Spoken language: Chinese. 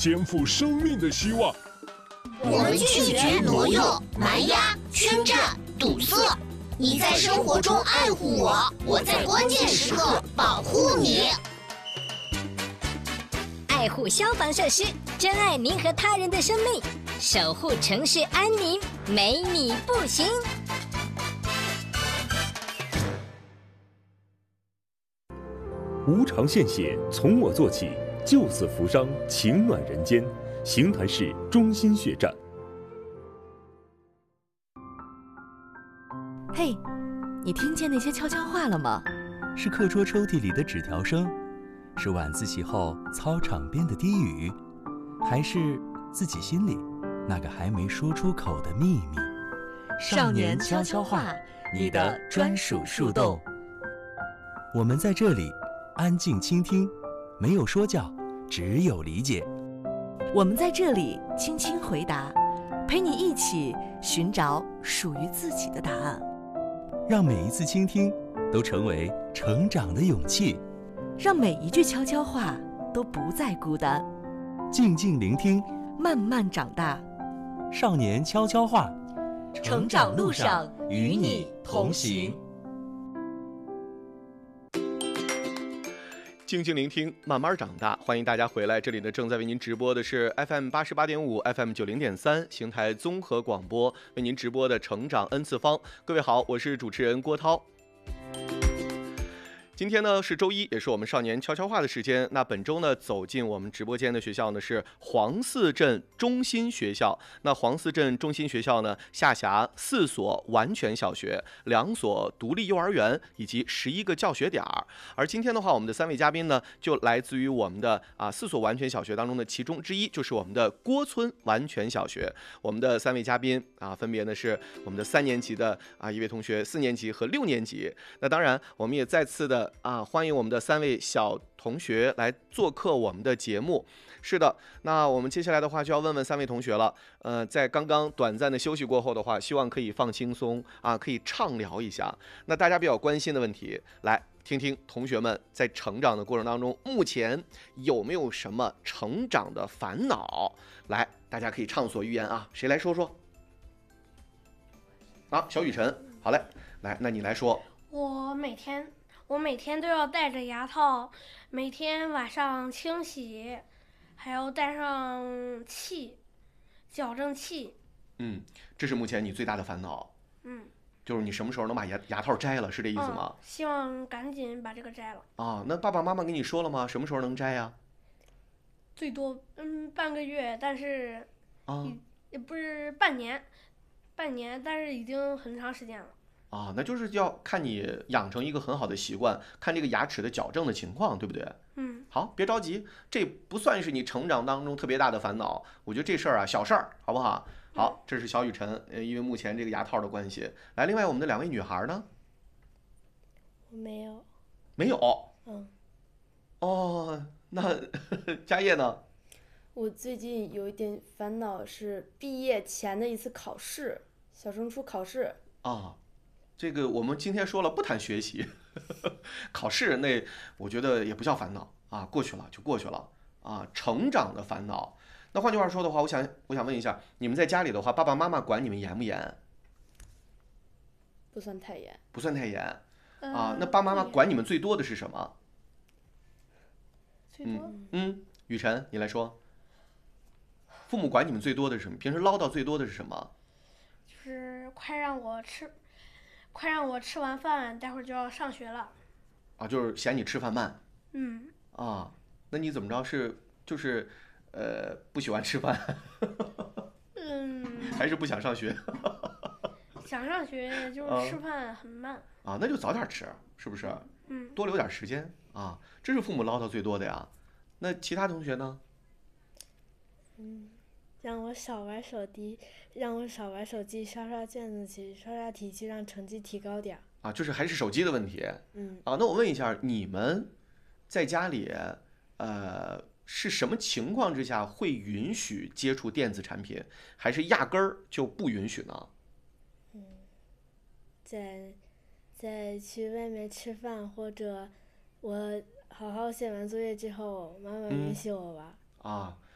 肩负生命的希望。 我们拒绝挪用、蛮压、圈占、堵塞。你在生活中爱护我，我在关键时刻保护你。 爱护消防设施，珍爱您和他人的生命，守护城市安宁，没你不行。 无偿献血，从我做起，救死扶伤，情暖人间。邢台市中心血站。 嘿，你听见那些悄悄话了吗？ 是课桌抽屉里的纸条声，是晚自习后操场边的低语，还是自己心里那个还没说出口的秘密？ 少年悄悄话，你的专属树洞。 我们在这里安静倾听，没有说教，只有理解。 我们在这里轻轻回答，陪你一起寻找属于自己的答案。 让每一次倾听都成为成长的勇气， 让每一句悄悄话都不再孤单。 静静聆听， 慢慢长大。 少年悄悄话， 成长路上与你同行。 静静聆听，慢慢长大。欢迎大家回来，这里呢正在为您直播的是 FM88.5 FM90.3 邢台综合广播为您直播的成长 N 次方。各位好，我是主持人郭涛。今天呢是周一，也是我们少年悄悄话的时间。那本周呢走进我们直播间的学校呢是黄寺镇中心学校。那黄寺镇中心学校呢下辖4所完全小学、2所独立幼儿园以及11个教学点。而今天的话，我们的3位嘉宾呢就来自于我们的4所完全小学当中的其中之一，就是我们的郭村完全小学。我们的3位嘉宾分别呢是我们的3年级的一位同学、4年级和6年级。那当然，我们也再次的欢迎我们的3位小同学来做客我们的节目。是的，那我们接下来的话就要问问3位同学了。在刚刚短暂的休息过后的话，希望可以放轻松可以畅聊一下。那大家比较关心的问题，来听听同学们在成长的过程当中，目前有没有什么成长的烦恼？来，大家可以畅所欲言啊，谁来说说？小雨晨，好嘞，来，那你来说。 我每天都要戴着牙套，每天晚上清洗，还要带上矫正器。 这是目前你最大的烦恼。就是你什么时候能把牙套摘了，是这意思吗？ 希望赶紧把这个摘了。 那爸爸妈妈跟你说了吗？什么时候能摘呀？ 最多半个月，但是也不是半年，但是已经很长时间了。 那就是要看你养成一个很好的习惯，看这个牙齿的矫正的情况，对不对？好，别着急，这不算是你成长当中特别大的烦恼。我觉得这事儿小事儿，好不好？好，这是小雨晨，因为目前这个牙套的关系。来，另外我们的2位女孩呢？ 我没有。 没有？那佳叶呢？ 我最近有一点烦恼是毕业前的一次考试，小升初考试。 这个我们今天说了不谈学习，考试那我觉得也不叫烦恼过去了就过去了成长的烦恼。那换句话说的话，我想问一下，你们在家里的话，爸爸妈妈管你们严不严？ 不算太严。 不算太严那爸爸妈妈管你们最多的是什么？ 最多？ 雨晨，你来说。父母管你们最多的是什么？平时唠叨最多的是什么？ 就是快让我吃完饭，待会儿就要上学了。 就是嫌你吃饭慢。那你怎么着就是不喜欢吃饭？还是不想上学？ 想上学，就是吃饭很慢。 那就早点吃，是不是？多留点时间这是父母唠叨最多的呀。那其他同学呢？ 让我少玩手机，刷刷卷子题，刷刷题去，让成绩提高点就是还是手机的问题。那我问一下，你们在家里是什么情况之下会允许接触电子产品，还是压根儿就不允许呢？ 在去外面吃饭，或者我好好写完作业之后，妈妈允许我玩。